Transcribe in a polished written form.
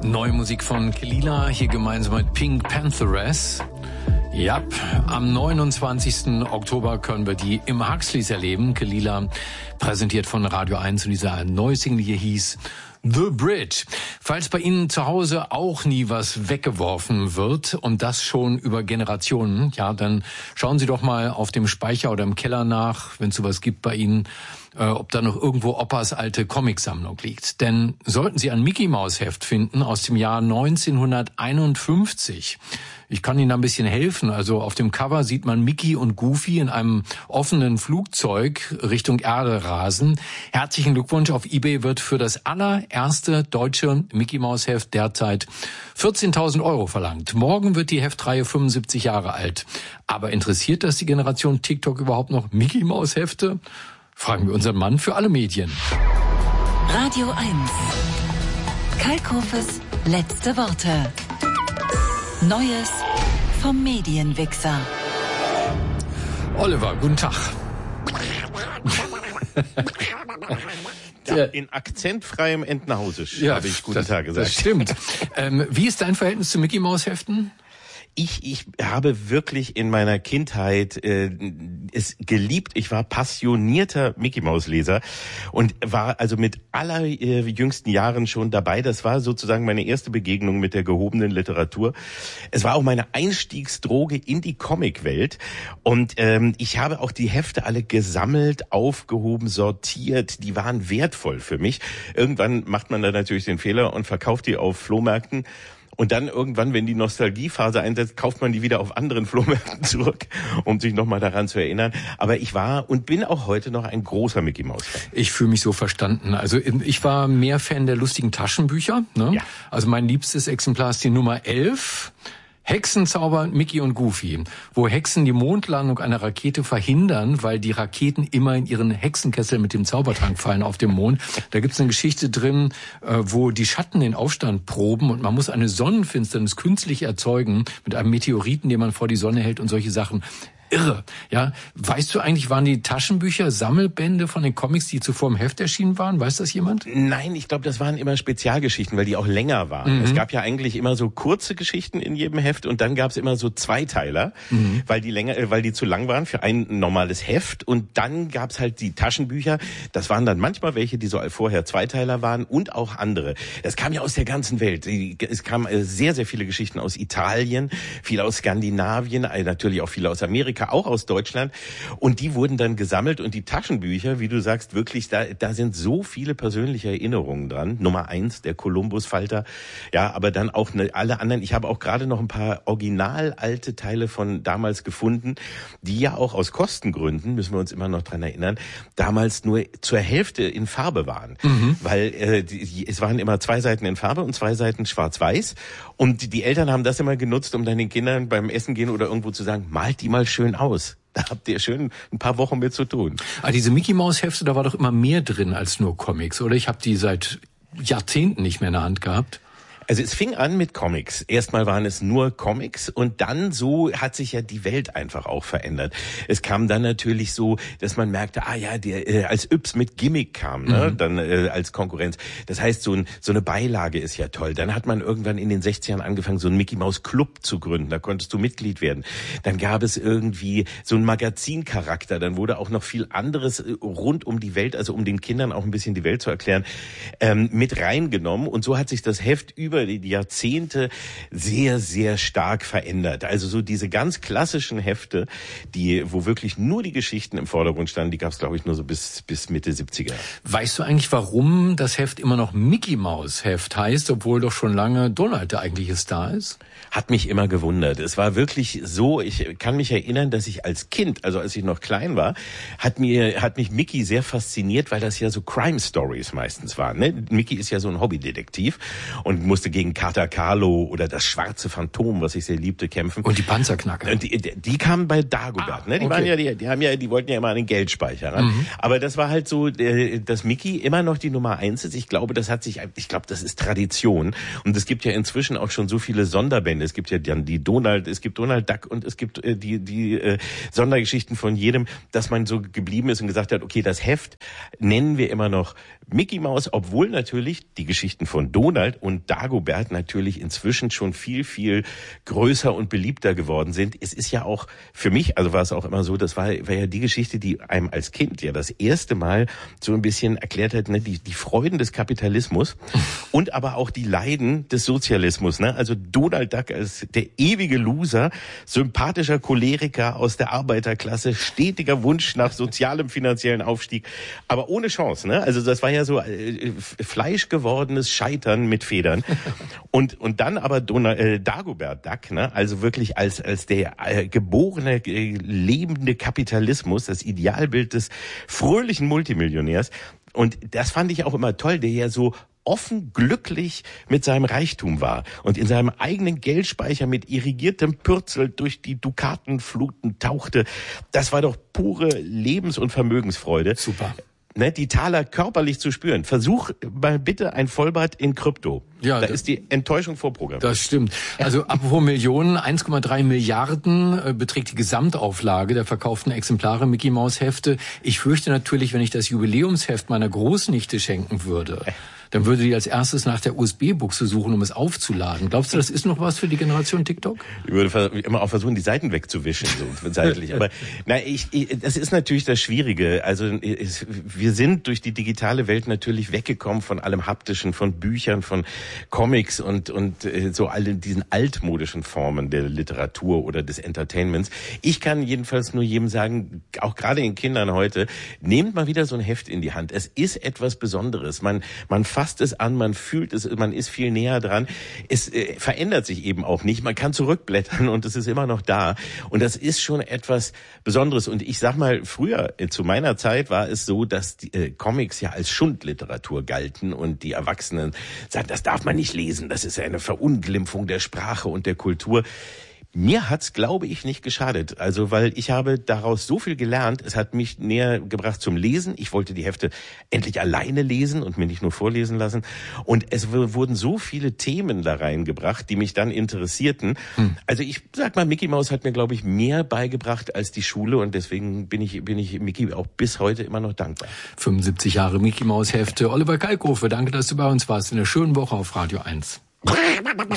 Neue Musik von Kehlila, hier gemeinsam mit Pink Pantheress. Ja, am 29. Oktober können wir die im Huxleys erleben. Kehlila, präsentiert von Radio 1, und dieser neue Single hier hieß The Bridge. Falls bei Ihnen zu Hause auch nie was weggeworfen wird und das schon über Generationen, ja, dann schauen Sie doch mal auf dem Speicher oder im Keller nach, wenn es sowas gibt bei Ihnen, ob da noch irgendwo Opas alte Comicsammlung liegt. Denn sollten Sie ein Mickey-Maus-Heft finden aus dem Jahr 1951, ich kann Ihnen ein bisschen helfen. Also auf dem Cover sieht man Mickey und Goofy in einem offenen Flugzeug Richtung Erde rasen. Herzlichen Glückwunsch. Auf eBay wird für das allererste deutsche Mickey-Maus-Heft derzeit 14.000 € verlangt. Morgen wird die Heftreihe 75 Jahre alt. Aber interessiert das die Generation TikTok überhaupt noch? Mickey-Maus-Hefte? Fragen wir unseren Mann für alle Medien. Radio 1. Kalkhofes letzte Worte. Neues vom Medienwichser. Oliver, guten Tag. Ja, in akzentfreiem Entenhausisch habe ich guten Tag gesagt. Das stimmt. Wie ist dein Verhältnis zu Mickey-Maus-Heften? Ich habe wirklich in meiner Kindheit es geliebt. Ich war passionierter Mickey-Maus-Leser und war also mit allerjüngsten Jahren schon dabei. Das war sozusagen meine erste Begegnung mit der gehobenen Literatur. Es war auch meine Einstiegsdroge in die Comicwelt. Und ich habe auch die Hefte alle gesammelt, aufgehoben, sortiert. Die waren wertvoll für mich. Irgendwann macht man da natürlich den Fehler und verkauft die auf Flohmärkten. Und dann irgendwann, wenn die Nostalgiephase einsetzt, kauft man die wieder auf anderen Flohmärkten zurück, um sich nochmal daran zu erinnern. Aber ich war und bin auch heute noch ein großer Mickey-Maus-Fan. Ich fühle mich so verstanden. Also ich war mehr Fan der lustigen Taschenbücher. Ne? Ja. Also mein liebstes Exemplar ist die Nummer 11. Hexenzauber, Mickey und Goofy, wo Hexen die Mondlandung einer Rakete verhindern, weil die Raketen immer in ihren Hexenkessel mit dem Zaubertrank fallen auf dem Mond. Da gibt's eine Geschichte drin, wo die Schatten den Aufstand proben und man muss eine Sonnenfinsternis künstlich erzeugen mit einem Meteoriten, den man vor die Sonne hält und solche Sachen. Irre, ja. Weißt du eigentlich, waren die Taschenbücher Sammelbände von den Comics, die zuvor im Heft erschienen waren? Weiß das jemand? Nein, ich glaube, das waren immer Spezialgeschichten, weil die auch länger waren. Es gab ja eigentlich immer so kurze Geschichten in jedem Heft und dann gab es immer so Zweiteiler, weil die zu lang waren für ein normales Heft. Und dann gab es halt die Taschenbücher. Das waren dann manchmal welche, die so vorher Zweiteiler waren und auch andere. Das kam ja aus der ganzen Welt. Es kamen sehr, sehr viele Geschichten aus Italien, viele aus Skandinavien, natürlich auch viele aus Amerika, auch aus Deutschland, und die wurden dann gesammelt und die Taschenbücher, wie du sagst, wirklich, da sind so viele persönliche Erinnerungen dran. Nummer 1, der Kolumbus-Falter, ja, aber dann auch alle anderen. Ich habe auch gerade noch ein paar original alte Teile von damals gefunden, die ja auch aus Kostengründen, müssen wir uns immer noch dran erinnern, damals nur zur Hälfte in Farbe waren, weil es waren immer 2 Seiten in Farbe und 2 Seiten schwarz-weiß, und die Eltern haben das immer genutzt, um dann den Kindern beim Essen gehen oder irgendwo zu sagen, malt die mal schön aus. Da habt ihr schön ein paar Wochen mit zu tun. Ah, diese Mickey-Maus-Hefte, da war doch immer mehr drin als nur Comics, oder? Ich habe die seit Jahrzehnten nicht mehr in der Hand gehabt. Also es fing an mit Comics. Erstmal waren es nur Comics und dann so hat sich ja die Welt einfach auch verändert. Es kam dann natürlich so, dass man merkte, als Yps mit Gimmick kam, ne, dann als Konkurrenz. Das heißt, so eine Beilage ist ja toll. Dann hat man irgendwann in den 60ern angefangen, so einen Mickey Maus Club zu gründen. Da konntest du Mitglied werden. Dann gab es irgendwie so einen Magazincharakter. Dann wurde auch noch viel anderes rund um die Welt, also um den Kindern auch ein bisschen die Welt zu erklären, mit reingenommen. Und so hat sich das Heft über die Jahrzehnte sehr, sehr stark verändert. Also so diese ganz klassischen Hefte, wo wirklich nur die Geschichten im Vordergrund standen, die gab es, glaube ich, nur so bis Mitte 70er. Weißt du eigentlich, warum das Heft immer noch Mickey Maus Heft heißt, obwohl doch schon lange Donald der eigentliche Star ist? Hat mich immer gewundert. Es war wirklich so, ich kann mich erinnern, dass ich als Kind, also als ich noch klein war, hat mich Mickey sehr fasziniert, weil das ja so Crime Stories meistens waren. Ne? Mickey ist ja so ein Hobbydetektiv und musste gegen Kater Carlo oder das schwarze Phantom, was ich sehr liebte, kämpfen. Und die Panzerknacker. Und die kamen bei Dagobert. Ne? Die waren ja, die wollten ja immer an den Geldspeicher. Ne? Aber das war halt so, dass Mickey immer noch die Nummer 1 ist. Ich glaube, das ist Tradition. Und es gibt ja inzwischen auch schon so viele Sonderbände. Es gibt ja dann es gibt Donald Duck und es gibt die Sondergeschichten von jedem, dass man so geblieben ist und gesagt hat, okay, das Heft nennen wir immer noch Mickey Maus, obwohl natürlich die Geschichten von Donald und Dagobert Dagobert natürlich inzwischen schon viel, viel größer und beliebter geworden sind. Es ist ja auch für mich, also war es auch immer so, das war ja die Geschichte, die einem als Kind ja das erste Mal so ein bisschen erklärt hat, ne, die Freuden des Kapitalismus und aber auch die Leiden des Sozialismus. Ne? Also Donald Duck als der ewige Loser, sympathischer Choleriker aus der Arbeiterklasse, stetiger Wunsch nach sozialem finanziellen Aufstieg, aber ohne Chance. Ne? Also das war ja so fleischgewordenes Scheitern mit Federn. Und dann aber Dagobert Duck, ne? Also wirklich als der geborene, lebende Kapitalismus, das Idealbild des fröhlichen Multimillionärs. Und das fand ich auch immer toll, der ja so offen glücklich mit seinem Reichtum war und in seinem eigenen Geldspeicher mit irrigiertem Pürzel durch die Dukatenfluten tauchte. Das war doch pure Lebens- und Vermögensfreude. Super. Ne, die Taler körperlich zu spüren. Versuch mal bitte ein Vollbad in Krypto. Ja, da ist die Enttäuschung vorprogrammiert. Das stimmt. Also apropos Millionen, 1,3 Milliarden beträgt die Gesamtauflage der verkauften Exemplare Mickey Maus Hefte. Ich fürchte natürlich, wenn ich das Jubiläumsheft meiner Großnichte schenken würde, dann würde die als erstes nach der USB-Buchse suchen, um es aufzuladen. Glaubst du, das ist noch was für die Generation TikTok? Ich würde immer auch versuchen, die Seiten wegzuwischen, so seitlich. Aber das ist natürlich das Schwierige. Also wir sind durch die digitale Welt natürlich weggekommen von allem Haptischen, von Büchern, von Comics und so all diesen altmodischen Formen der Literatur oder des Entertainments. Ich kann jedenfalls nur jedem sagen, auch gerade den Kindern heute, nehmt mal wieder so ein Heft in die Hand. Es ist etwas Besonderes. Man fasst es an, man fühlt es, man ist viel näher dran. Es verändert sich eben auch nicht. Man kann zurückblättern und es ist immer noch da. Und das ist schon etwas Besonderes. Und ich sag mal, früher, zu meiner Zeit, war es so, dass die Comics ja als Schundliteratur galten und die Erwachsenen sagten, das darf man nicht lesen. Das ist eine Verunglimpfung der Sprache und der Kultur. Mir hat's, glaube ich, nicht geschadet. Also, weil ich habe daraus so viel gelernt. Es hat mich näher gebracht zum Lesen. Ich wollte die Hefte endlich alleine lesen und mir nicht nur vorlesen lassen. Und es wurden so viele Themen da reingebracht, die mich dann interessierten. Also ich sag mal, Mickey Mouse hat mir, glaube ich, mehr beigebracht als die Schule. Und deswegen bin ich Mickey auch bis heute immer noch dankbar. 75 Jahre Mickey Maus Hefte. Oliver Kalkofe, danke, dass du bei uns warst. In einer schönen Woche auf Radio 1.